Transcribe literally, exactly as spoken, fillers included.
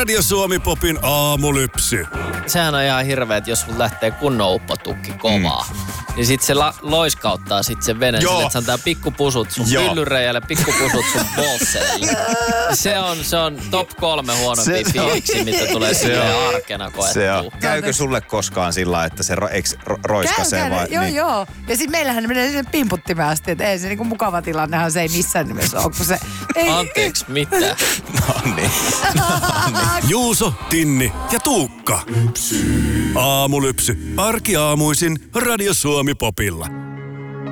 Radio Suomi Popin aamulypsy. Sehän on ihan hirveä, että jos sun lähtee kunnon uppotukki kovaa, mm. niin sit se la- loiskauttaa sit sen veneen sille, että se antaa pikkupusut sun pyllyreijälle, pikkupusut sun bolseille. Se on, se on top kolme huonompia fiiliksi, mitä tulee silleen arkena koettua. Käykö sulle koskaan sillä, että se ro- eks, ro- roiskasee käy, vai? Käy, joo, niin. joo. Ja sit meillähän menee sinne pimputtimeen asti, että ei se niinku mukava tilannehan se ei missään nimessä ole, kun se... Ei, Anteeksi, mitä? No niin. Juuso, Tinni ja Tuukka. Aamulypsy. Arkiaamuisin Radio Suomi Popilla.